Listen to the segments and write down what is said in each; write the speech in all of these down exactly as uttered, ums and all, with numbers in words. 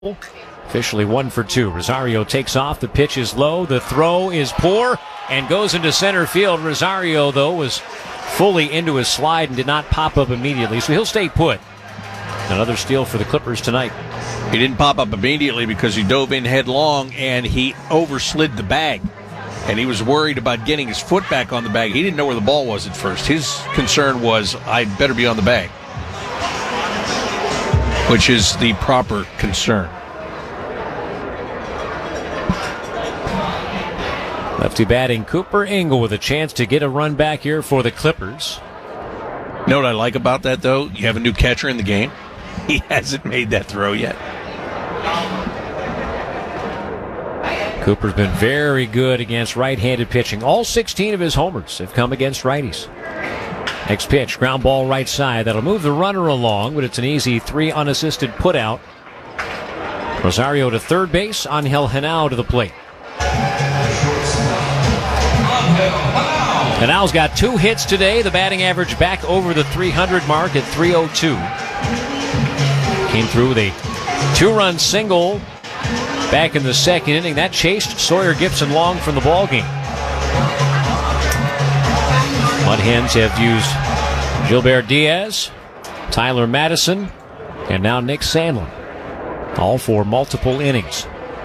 Officially one for two. Rosario takes off. The pitch is low. The throw is poor and goes into center field. Rosario, though, was fully into his slide and did not pop up immediately, so he'll stay put. Another steal for the Clippers tonight. He didn't pop up immediately because he dove in headlong and he overslid the bag. And he was worried about getting his foot back on the bag. He didn't know where the ball was at first. His concern was, I'd better be on the bag, which is the proper concern. Lefty batting Cooper Ingle with a chance to get a run back here for the Clippers. You know what I like about that, though? You have a new catcher in the game. He hasn't made that throw yet. Cooper's been very good against right-handed pitching. All sixteen of his homers have come against righties. Next pitch, ground ball right side. That'll move the runner along, but it's an easy three unassisted putout. Rosario to third base, Angel Henao to the plate. Henau's got two hits today. The batting average back over the three hundred mark at three oh two. Came through with a two-run single back in the second inning. That chased Sawyer Gipson-Long from the ballgame. Mud Hens have used Gilbert Diaz, Tyler Madison, and now Nick Sandlin, all for multiple innings.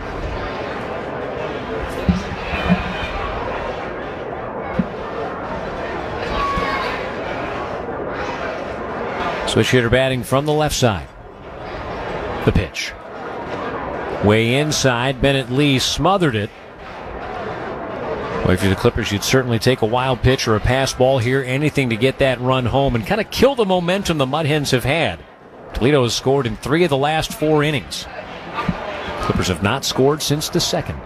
Switch hitter batting from the left side. The pitch. Way inside, Bennett Lee smothered it. Well, if you're the Clippers, you'd certainly take a wild pitch or a pass ball here, anything to get that run home and kind of kill the momentum the Mud Hens have had. Toledo has scored in three of the last four innings. Clippers have not scored since the second.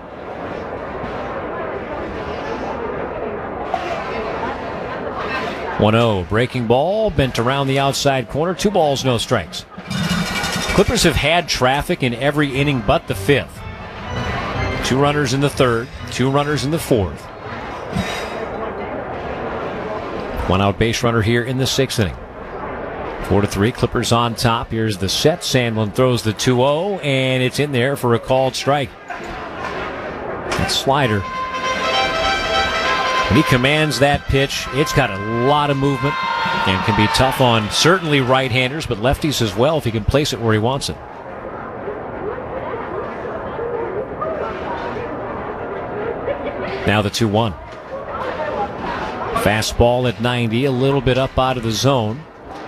one oh, breaking ball, bent around the outside corner, two balls, no strikes. Clippers have had traffic in every inning but the fifth. Two runners in the third, two runners in the fourth. One out base runner here in the sixth inning. Four to three, Clippers on top. Here's the set. Sandlin throws the two oh, and it's in there for a called strike. That slider. When he commands that pitch, it's got a lot of movement and can be tough on certainly right-handers, but lefties as well if he can place it where he wants it. Now the two one. Fastball at ninety, a little bit up out of the zone.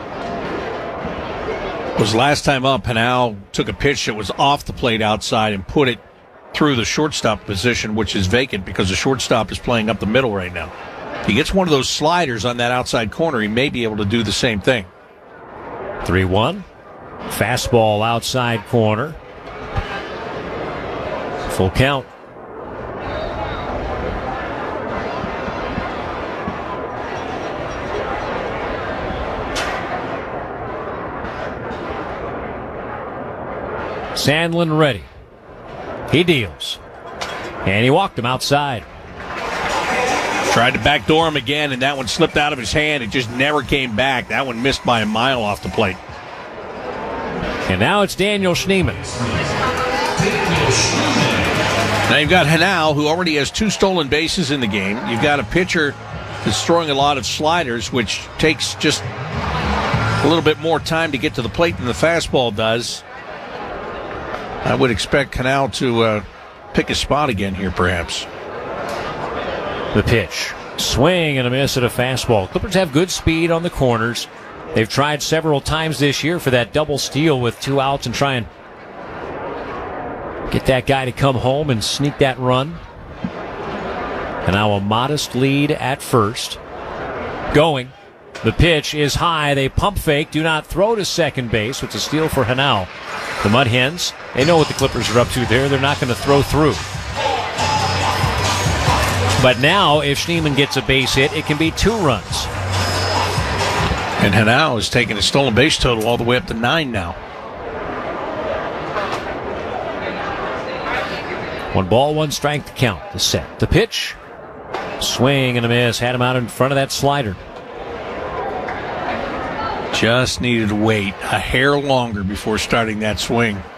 Was last time up, Henao took a pitch that was off the plate outside and put it through the shortstop position, which is vacant because the shortstop is playing up the middle right now. If he gets one of those sliders on that outside corner, he may be able to do the same thing. three one. Fastball outside corner. Full count. Sandlin ready. He deals. And he walked him outside. Tried to backdoor him again, and that one slipped out of his hand. It just never came back. That one missed by a mile off the plate. And now it's Daniel Schneemann. Now you've got Henao, who already has two stolen bases in the game. You've got a pitcher that's throwing a lot of sliders, which takes just a little bit more time to get to the plate than the fastball does. I would expect Henao to uh, pick a spot again here, perhaps. The pitch. Swing and a miss at a fastball. Clippers have good speed on the corners. They've tried several times this year for that double steal with two outs and try and get that guy to come home and sneak that run. And now a modest lead at first. Going. The pitch is high. They pump fake. Do not throw to second base. It's a steal for Henao. The Mud Hens, they know what the Clippers are up to there. They're not going to throw through. But now, if Schneemann gets a base hit, it can be two runs. And Henao is taking a stolen base total all the way up to nine now. One ball, one strike to count. The set. The pitch. Swing and a miss. Had him out in front of that slider. Just needed to wait a hair longer before starting that swing.